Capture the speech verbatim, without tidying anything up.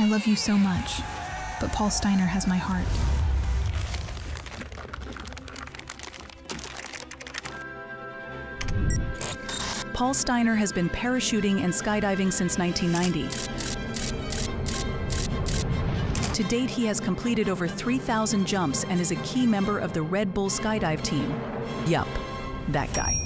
I love you so much, but Paul Steiner has my heart. Paul Steiner has been parachuting and skydiving since nineteen ninety. To date, he has completed over three thousand jumps and is a key member of the Red Bull Skydive team. Yup, that guy.